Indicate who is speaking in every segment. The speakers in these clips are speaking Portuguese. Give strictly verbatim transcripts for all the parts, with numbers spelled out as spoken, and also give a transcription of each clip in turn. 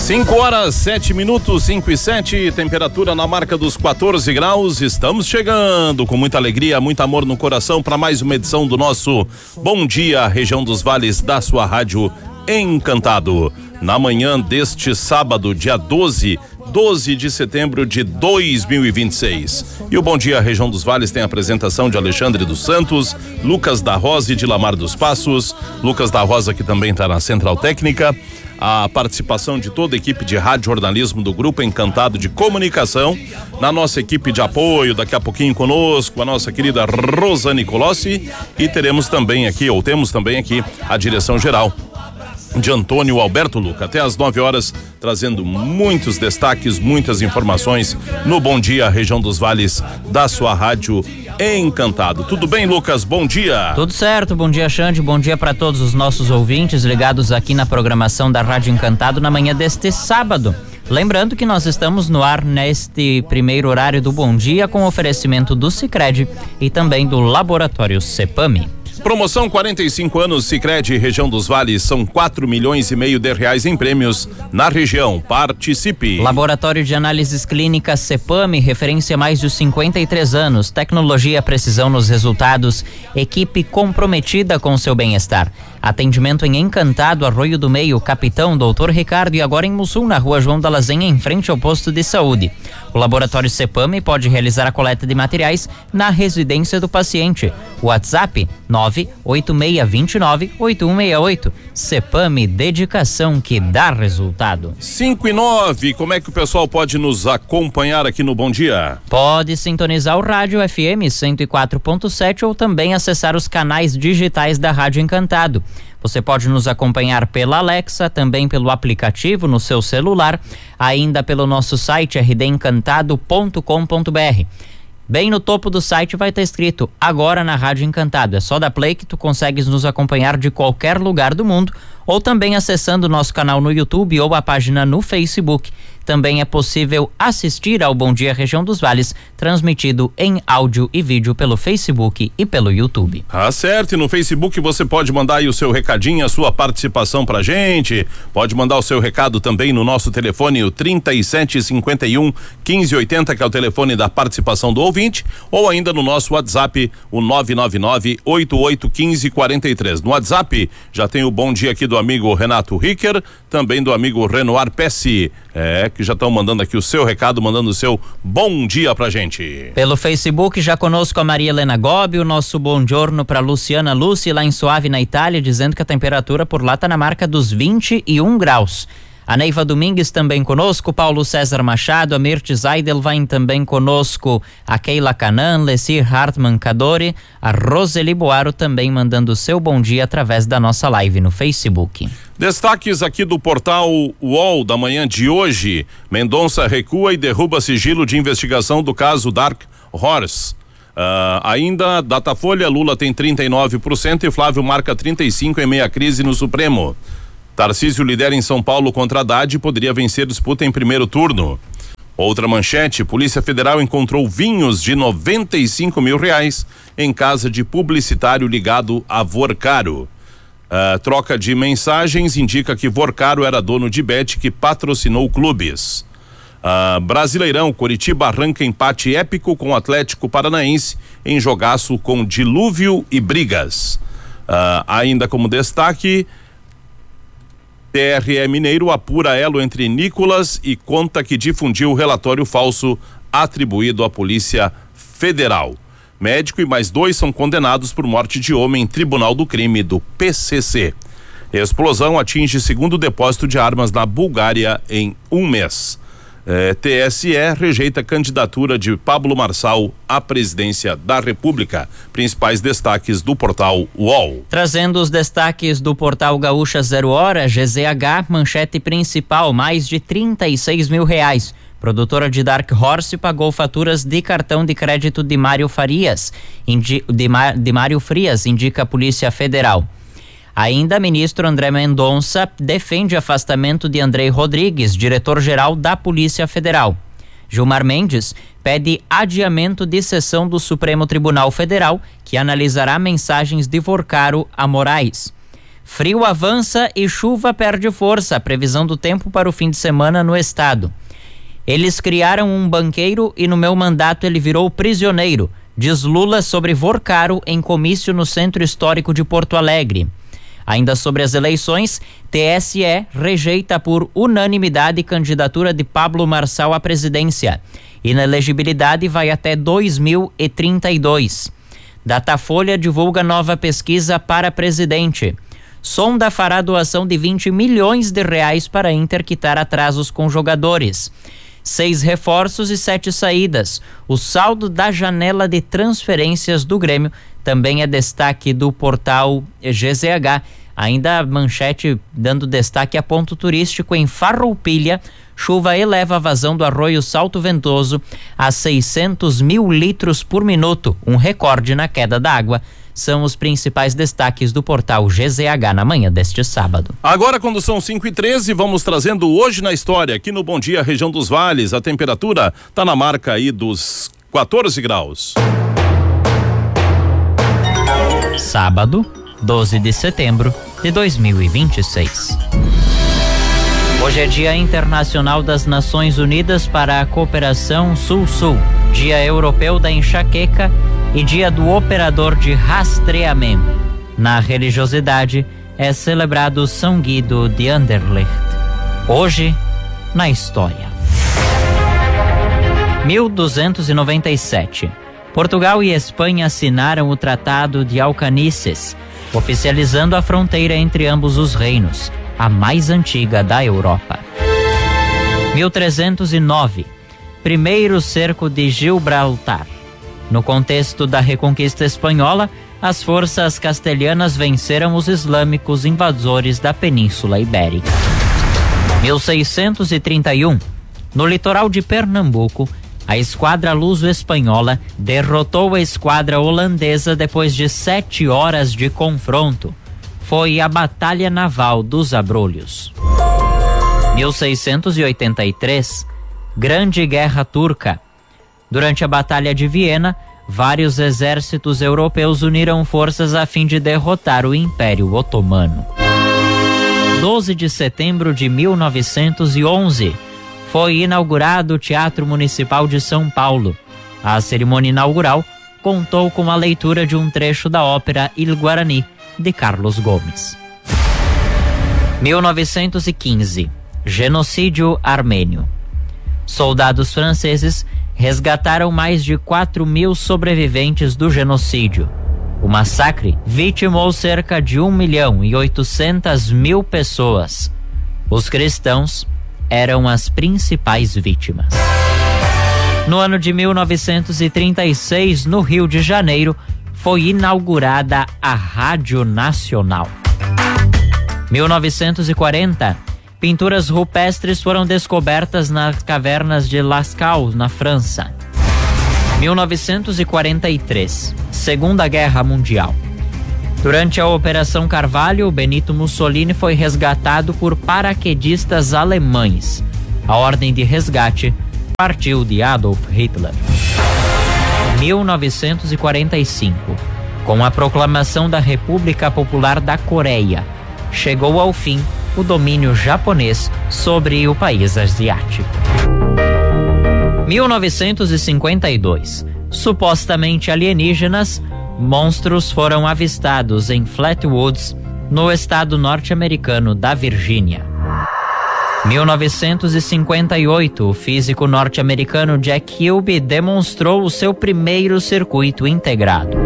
Speaker 1: cinco horas, sete minutos, cinco e sete, temperatura na marca dos quatorze graus. Estamos chegando com muita alegria, muito amor no coração para mais uma edição do nosso Bom Dia, região dos vales da sua rádio Encantado. Na manhã deste sábado, dia doze de setembro de dois mil e vinte e seis. E o Bom Dia Região dos Vales tem a apresentação de Alexandre dos Santos, Lucas da Rosa e de Lamar dos Passos. Lucas da Rosa, que também está na Central Técnica. A participação de toda a equipe de rádio jornalismo do Grupo Encantado de Comunicação. Na nossa equipe de apoio, daqui a pouquinho conosco, a nossa querida Rosane Colossi. E teremos também aqui, ou temos também aqui, a direção geral de Antônio Alberto Luca, até às nove horas, trazendo muitos destaques, muitas informações no Bom Dia Região dos Vales da sua rádio Encantado. Tudo bem, Lucas? Bom dia.
Speaker 2: Tudo certo, bom dia, Xande, bom dia para todos os nossos ouvintes ligados aqui na programação da Rádio Encantado na manhã deste sábado. Lembrando que nós estamos no ar neste primeiro horário do Bom Dia com oferecimento do Sicredi e também do Laboratório Cepame.
Speaker 1: Promoção quarenta e cinco anos Sicredi Região dos Vales, são quatro milhões e meio de reais em prêmios na região. Participe.
Speaker 2: Laboratório de Análises Clínicas Cepame, referência há mais de cinquenta e três anos, tecnologia, precisão nos resultados, equipe comprometida com seu bem-estar. Atendimento em Encantado, Arroio do Meio, Capitão, Doutor Ricardo e agora em Mussum, na Rua João da Lazenha, em frente ao posto de saúde. O Laboratório Cepame pode realizar a coleta de materiais na residência do paciente. WhatsApp nove oito seis dois nove oito um seis oito. Cepame, dedicação que dá resultado.
Speaker 1: cinco e nove, como é que o pessoal pode nos acompanhar aqui no Bom Dia?
Speaker 2: Pode sintonizar o rádio F M cento e quatro ponto sete ou também acessar os canais digitais da Rádio Encantado. Você pode nos acompanhar pela Alexa, também pelo aplicativo no seu celular, ainda pelo nosso site r d encantado ponto com ponto b r. Bem no topo do site vai estar escrito Agora na Rádio Encantado. É só dar play que tu consegues nos acompanhar de qualquer lugar do mundo ou também acessando o nosso canal no YouTube ou a página no Facebook. Também é possível assistir ao Bom Dia Região dos Vales, transmitido em áudio e vídeo pelo Facebook e pelo YouTube.
Speaker 1: Ah, certo, e no Facebook você pode mandar aí o seu recadinho, a sua participação pra gente, pode mandar o seu recado também no nosso telefone, o trinta e sete cinquenta e um quinze oitenta, que é o telefone da participação do ouvinte, ou ainda no nosso WhatsApp, o nove nove nove oito oito um cinco quatro três. No WhatsApp já tem o bom dia aqui do amigo Renato Ricker, também do amigo Renoir Pesce, é, que já estão mandando aqui o seu recado, mandando o seu bom dia pra gente.
Speaker 2: Pelo Facebook já conosco a Maria Helena Gobi, o nosso bom giorno pra Luciana Luci, lá em Suave, na Itália, dizendo que a temperatura por lá tá na marca dos vinte e um graus. A Neiva Domingues também conosco, Paulo César Machado, a Mirtes Eidelwein também conosco, a Keila Canan, Lessir Hartmann Cadore, a Roseli Boaro também mandando o seu bom dia através da nossa live no Facebook.
Speaker 1: Destaques aqui do portal U O L da manhã de hoje. Mendonça recua e derruba sigilo de investigação do caso Dark Horse. Uh, ainda, Datafolha, Lula tem trinta e nove por cento e Flávio marca trinta e cinco por cento em meia crise no Supremo. Tarcísio lidera em São Paulo contra Haddad e poderia vencer disputa em primeiro turno. Outra manchete, Polícia Federal encontrou vinhos de noventa e cinco mil reais em casa de publicitário ligado a Vorcaro. Uh, troca de mensagens indica que Vorcaro era dono de bet que patrocinou clubes. Uh, Brasileirão, Coritiba arranca empate épico com o Atlético Paranaense em jogaço com dilúvio e brigas. Uh, ainda como destaque, T R E Mineiro apura elo entre Nicolas e conta que difundiu o relatório falso atribuído à Polícia Federal. Médico e mais dois são condenados por morte de homem em Tribunal do Crime do P C C. Explosão atinge segundo depósito de armas na Bulgária em um mês. É, T S E rejeita a candidatura de Pablo Marçal à presidência da República. Principais destaques do portal U O L.
Speaker 2: Trazendo os destaques do portal Gaúcha Zero Hora, G Z H, manchete principal, mais de trinta e seis mil reais. Produtora de Dark Horse pagou faturas de cartão de crédito de Mário Farias, indi, de, de Mário Frias, indica a Polícia Federal. Ainda, ministro André Mendonça defende afastamento de Andrei Rodrigues, diretor-geral da Polícia Federal. Gilmar Mendes pede adiamento de sessão do Supremo Tribunal Federal, que analisará mensagens de Vorcaro a Moraes. Frio avança e chuva perde força. Previsão do tempo para o fim de semana no estado. Eles criaram um banqueiro e no meu mandato ele virou prisioneiro, diz Lula sobre Vorcaro em comício no Centro Histórico de Porto Alegre. Ainda sobre as eleições, T S E rejeita por unanimidade candidatura de Pablo Marçal à presidência. Inelegibilidade vai até dois mil e trinta e dois. Datafolha divulga nova pesquisa para presidente. Sonda fará doação de vinte milhões de reais para Inter quitar atrasos com jogadores. Seis reforços e sete saídas. O saldo da janela de transferências do Grêmio também é destaque do portal G Z H. Ainda a manchete dando destaque a ponto turístico em Farroupilha. Chuva eleva a vazão do arroio Salto Ventoso a seiscentos mil litros por minuto, um recorde na queda da água. São os principais destaques do portal G Z H na manhã deste sábado.
Speaker 1: Agora, quando são cinco e treze, vamos trazendo hoje na história, aqui no Bom Dia Região dos Vales. A temperatura está na marca aí dos quatorze graus.
Speaker 2: Sábado, doze de setembro de dois mil e vinte e seis. Hoje é Dia Internacional das Nações Unidas para a Cooperação Sul-Sul, Dia Europeu da Enxaqueca e Dia do Operador de Rastreamento. Na religiosidade, é celebrado São Guido de Anderlecht. Hoje, na história. mil duzentos e noventa e sete. Portugal e Espanha assinaram o Tratado de Alcanices, oficializando a fronteira entre ambos os reinos, a mais antiga da Europa. mil trezentos e nove. Primeiro cerco de Gibraltar. No contexto da Reconquista Espanhola, as forças castelhanas venceram os islâmicos invasores da Península Ibérica. mil seiscentos e trinta e um. No litoral de Pernambuco, a esquadra luso-espanhola derrotou a esquadra holandesa depois de sete horas de confronto. Foi a Batalha Naval dos Abrolhos. mil seiscentos e oitenta e três. Grande Guerra Turca. Durante a Batalha de Viena, vários exércitos europeus uniram forças a fim de derrotar o Império Otomano. doze de setembro de mil novecentos e onze. Foi inaugurado o Teatro Municipal de São Paulo. A cerimônia inaugural contou com a leitura de um trecho da ópera Il Guarani, de Carlos Gomes. mil novecentos e quinze. Genocídio armênio. Soldados franceses resgataram mais de quatro mil sobreviventes do genocídio. O massacre vitimou cerca de um milhão e oitocentas mil pessoas. Os cristãos eram as principais vítimas. No ano de mil novecentos e trinta e seis, no Rio de Janeiro, foi inaugurada a Rádio Nacional. mil novecentos e quarenta, pinturas rupestres foram descobertas nas cavernas de Lascaux, na França. mil novecentos e quarenta e três, Segunda Guerra Mundial. Durante a Operação Carvalho, Benito Mussolini foi resgatado por paraquedistas alemães. A ordem de resgate partiu de Adolf Hitler. mil novecentos e quarenta e cinco. Com a proclamação da República Popular da Coreia, chegou ao fim o domínio japonês sobre o país asiático. mil novecentos e cinquenta e dois. Supostamente alienígenas, monstros foram avistados em Flatwoods, no estado norte-americano da Virgínia. mil novecentos e cinquenta e oito, o físico norte-americano Jack Kilby demonstrou o seu primeiro circuito integrado.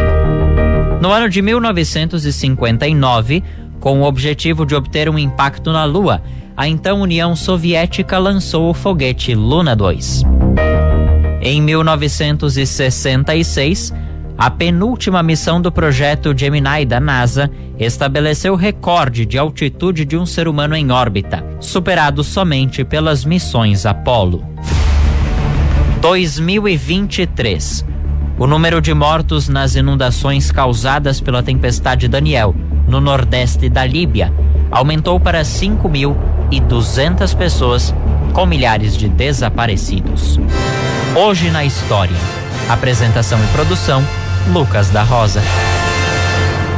Speaker 2: No ano de mil novecentos e cinquenta e nove, com o objetivo de obter um impacto na Lua, a então União Soviética lançou o foguete Luna dois. Em mil novecentos e sessenta e seis, a penúltima missão do projeto Gemini da NASA estabeleceu o recorde de altitude de um ser humano em órbita, superado somente pelas missões Apollo. dois mil e vinte e três. O número de mortos nas inundações causadas pela tempestade Daniel, no nordeste da Líbia, aumentou para cinco mil e duzentas pessoas, com milhares de desaparecidos. Hoje na história. Apresentação e produção, Lucas da Rosa.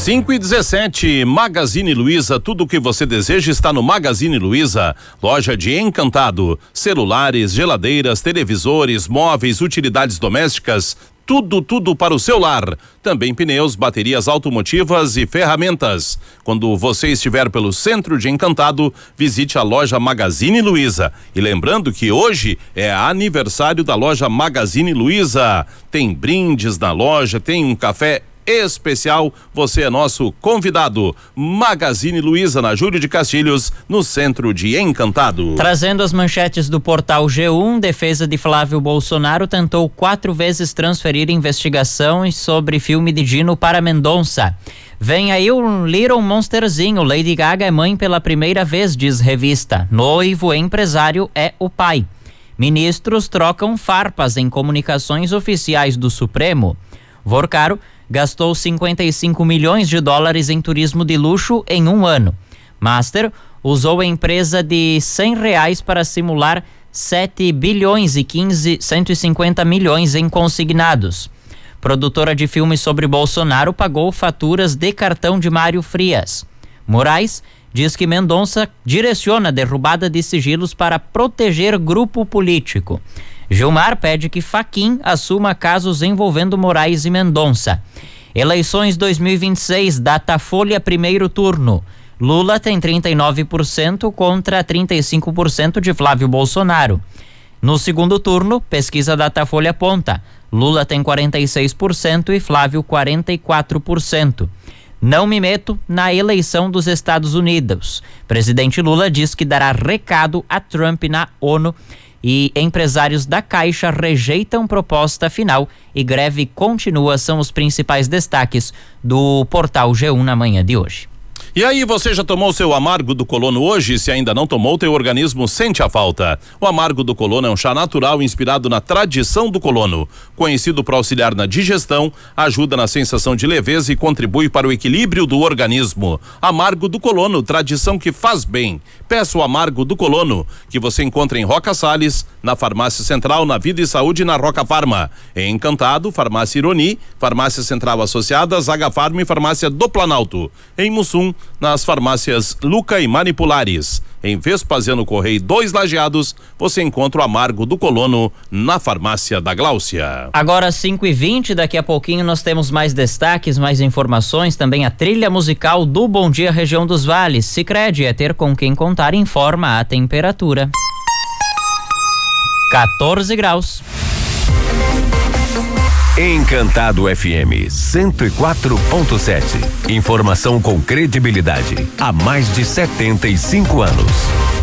Speaker 1: cinco e dezessete, Magazine Luiza, tudo o que você deseja está no Magazine Luiza, loja de Encantado, celulares, geladeiras, televisores, móveis, utilidades domésticas, tudo, tudo para o seu lar. Também pneus, baterias automotivas e ferramentas. Quando você estiver pelo centro de Encantado, visite a loja Magazine Luiza. E lembrando que hoje é aniversário da loja Magazine Luiza. Tem brindes na loja, tem um café especial, você é nosso convidado. Magazine Luiza, na Júlio de Castilhos, no centro de Encantado.
Speaker 2: Trazendo as manchetes do portal G um, defesa de Flávio Bolsonaro tentou quatro vezes transferir investigações sobre filme de Dino para Mendonça. Vem aí um Little Monsterzinho, Lady Gaga é mãe pela primeira vez, diz revista. Noivo empresário é o pai. Ministros trocam farpas em comunicações oficiais do Supremo. Vorcaro gastou cinquenta e cinco milhões de dólares em turismo de luxo em um ano. Master usou a empresa de cem reais para simular sete bilhões e quinze, cento e cinquenta milhões em consignados. Produtora de filmes sobre Bolsonaro pagou faturas de cartão de Mário Frias. Moraes diz que Mendonça direciona a derrubada de sigilos para proteger grupo político. Gilmar pede que Fachin assuma casos envolvendo Moraes e Mendonça. Eleições dois mil e vinte e seis, Datafolha primeiro turno. Lula tem trinta e nove por cento contra trinta e cinco por cento de Flávio Bolsonaro. No segundo turno, pesquisa Datafolha aponta: Lula tem quarenta e seis por cento e Flávio quarenta e quatro por cento. Não me meto na eleição dos Estados Unidos. Presidente Lula diz que dará recado a Trump na ONU. E empresários da Caixa rejeitam proposta final e greve continua, são os principais destaques do portal G um na manhã de hoje.
Speaker 1: E aí, você já tomou seu amargo do colono hoje? Se ainda não tomou, teu organismo sente a falta. O amargo do colono é um chá natural inspirado na tradição do colono. Conhecido por auxiliar na digestão, ajuda na sensação de leveza e contribui para o equilíbrio do organismo. Amargo do colono, tradição que faz bem. Peça o amargo do colono, que você encontra em Roca Salles, na Farmácia Central, na Vida e Saúde, na Roca Farma. Em Encantado, Farmácia Ironi, Farmácia Central Associada, Zaga Farma e Farmácia do Planalto. Em Mussum, nas farmácias Luca e Manipulares. Em Vespasiano Correia dois Lajeados, você encontra o amargo do colono na farmácia da Gláucia.
Speaker 2: Agora cinco e vinte, daqui a pouquinho nós temos mais destaques, mais informações, também a trilha musical do Bom Dia Região dos Vales. Sicredi é ter com quem contar, informa a temperatura. quatorze graus.
Speaker 3: Encantado F M cento e quatro ponto sete. Informação com credibilidade há mais de setenta e cinco anos.